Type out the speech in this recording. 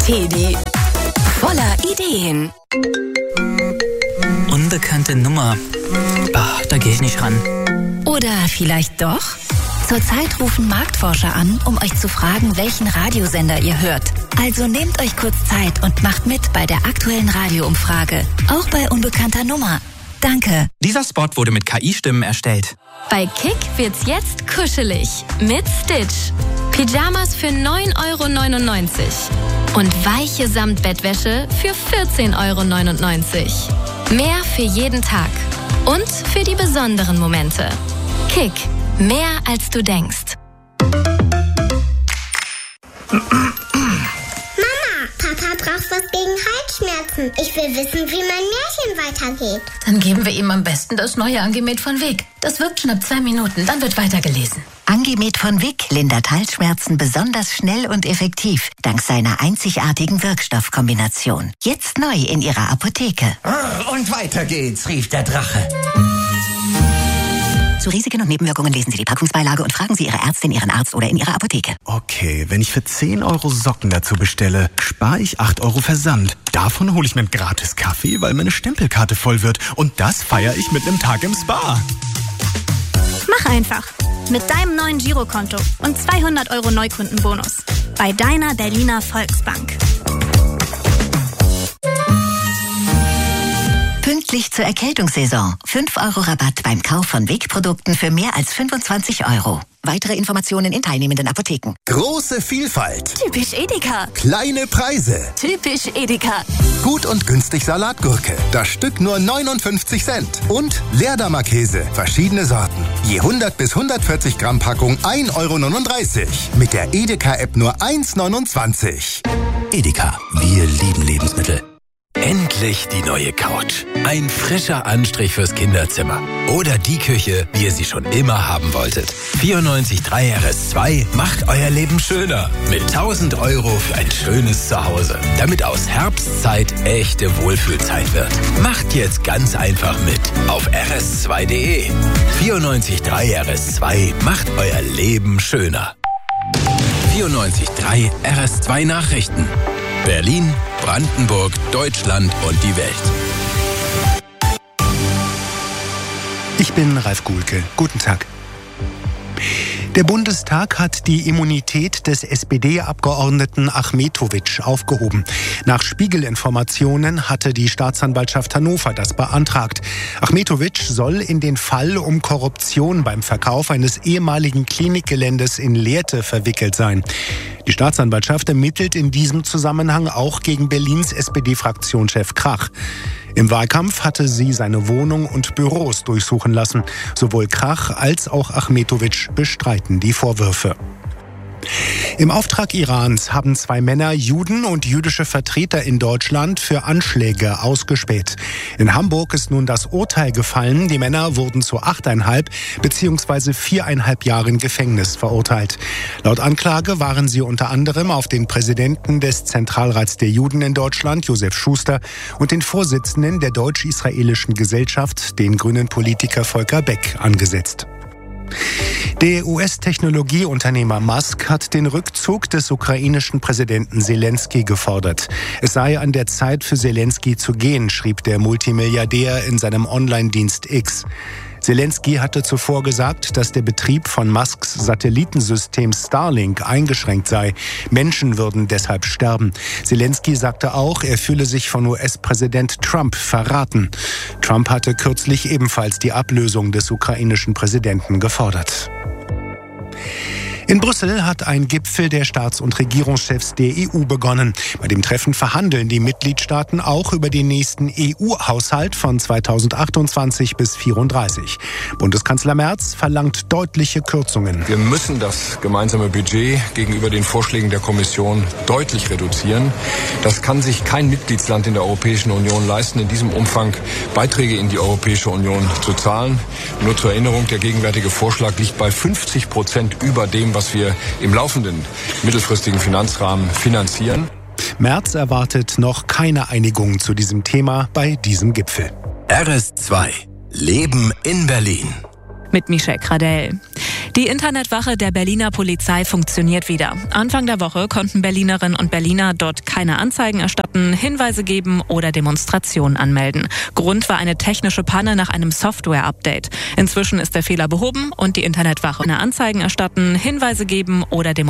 Teddy. Voller Ideen. Unbekannte Nummer. Da gehe ich nicht ran. Oder vielleicht doch? Zurzeit rufen Marktforscher an, um euch zu fragen, welchen Radiosender ihr hört. Also nehmt euch kurz Zeit und macht mit bei der aktuellen Radioumfrage. Auch bei unbekannter Nummer. Danke. Dieser Spot wurde mit KI-Stimmen erstellt. Bei Kick wird's jetzt kuschelig. Mit Stitch. Pyjamas für 9,99 € und weiche Samtbettwäsche für 14,99 €. Mehr für jeden Tag und für die besonderen Momente. Kick. Mehr als du denkst. Papa braucht was gegen Halsschmerzen. Ich will wissen, wie mein Märchen weitergeht. Dann geben wir ihm am besten das neue Angemet von Weg. Das wirkt schon ab 2 Minuten, dann wird weitergelesen. Angemet von Wick lindert Halsschmerzen besonders schnell und effektiv, dank seiner einzigartigen Wirkstoffkombination. Jetzt neu in Ihrer Apotheke. Und weiter geht's, rief der Drache. Zu Risiken und Nebenwirkungen lesen Sie die Packungsbeilage und fragen Sie Ihre Ärztin, Ihren Arzt oder in Ihrer Apotheke. Okay, wenn ich für 10 € Socken dazu bestelle, spare ich 8 € Versand. Davon hole ich mir einen gratis Kaffee, weil meine Stempelkarte voll wird. Und das feiere ich mit einem Tag im Spa. Mach einfach. Mit deinem neuen Girokonto und 200 € Neukundenbonus. Bei deiner Berliner Volksbank. Pünktlich zur Erkältungssaison. 5 € Rabatt beim Kauf von Wick-Produkten für mehr als 25 €. Weitere Informationen in teilnehmenden Apotheken. Große Vielfalt. Typisch Edeka. Kleine Preise. Typisch Edeka. Gut und günstig Salatgurke. Das Stück nur 59 Cent. Und Leerdammer-Käse. Verschiedene Sorten. Je 100 bis 140 Gramm Packung 1,39 €. Mit der Edeka-App nur 1,29 €. Edeka. Wir lieben Lebensmittel. Endlich die neue Couch. Ein frischer Anstrich fürs Kinderzimmer. Oder die Küche, wie ihr sie schon immer haben wolltet. 94.3 RS2 macht euer Leben schöner. Mit 1.000 € für ein schönes Zuhause. Damit aus Herbstzeit echte Wohlfühlzeit wird. Macht jetzt ganz einfach mit auf rs2.de. 94.3 RS2 macht euer Leben schöner. 94.3 RS2 Nachrichten. Berlin, Brandenburg, Deutschland und die Welt. Ich bin Ralf Guhlke. Guten Tag. Der Bundestag hat die Immunität des SPD-Abgeordneten Achmetović aufgehoben. Nach Spiegel-Informationen hatte die Staatsanwaltschaft Hannover das beantragt. Achmetović soll in den Fall um Korruption beim Verkauf eines ehemaligen Klinikgeländes in Lehrte verwickelt sein. Die Staatsanwaltschaft ermittelt in diesem Zusammenhang auch gegen Berlins SPD-Fraktionschef Krach. Im Wahlkampf hatte sie seine Wohnung und Büros durchsuchen lassen. Sowohl Krach als auch Achmetović bestreiten die Vorwürfe. Im Auftrag Irans haben 2 Männer Juden und jüdische Vertreter in Deutschland für Anschläge ausgespäht. In Hamburg ist nun das Urteil gefallen. Die Männer wurden zu 8,5 bzw. 4,5 Jahren Gefängnis verurteilt. Laut Anklage waren sie unter anderem auf den Präsidenten des Zentralrats der Juden in Deutschland, Josef Schuster, und den Vorsitzenden der Deutsch-Israelischen Gesellschaft, den grünen Politiker Volker Beck, angesetzt. Der US-Technologieunternehmer Musk hat den Rückzug des ukrainischen Präsidenten Selenskyj gefordert. Es sei an der Zeit für Selenskyj zu gehen, schrieb der Multimilliardär in seinem Online-Dienst X. Selenskyj hatte zuvor gesagt, dass der Betrieb von Musks Satellitensystem Starlink eingeschränkt sei. Menschen würden deshalb sterben. Selenskyj sagte auch, er fühle sich von US-Präsident Trump verraten. Trump hatte kürzlich ebenfalls die Ablösung des ukrainischen Präsidenten gefordert. In Brüssel hat ein Gipfel der Staats- und Regierungschefs der EU begonnen. Bei dem Treffen verhandeln die Mitgliedstaaten auch über den nächsten EU-Haushalt von 2028 bis 2034. Bundeskanzler Merz verlangt deutliche Kürzungen. Wir müssen das gemeinsame Budget gegenüber den Vorschlägen der Kommission deutlich reduzieren. Das kann sich kein Mitgliedsland in der Europäischen Union leisten, in diesem Umfang Beiträge in die Europäische Union zu zahlen. Nur zur Erinnerung, der gegenwärtige Vorschlag liegt bei 50% über dem, was wir im laufenden mittelfristigen Finanzrahmen finanzieren. Merz erwartet noch keine Einigung zu diesem Thema bei diesem Gipfel. RS2 Leben in Berlin. mit Michelle Gradell. Die Internetwache der Berliner Polizei funktioniert wieder. Anfang der Woche konnten Berlinerinnen und Berliner dort keine Anzeigen erstatten, Hinweise geben oder Demonstrationen anmelden. Grund war eine technische Panne nach einem Software-Update. Inzwischen ist der Fehler behoben und die Internetwache eine Anzeigen erstatten, Hinweise geben oder Demonstrationen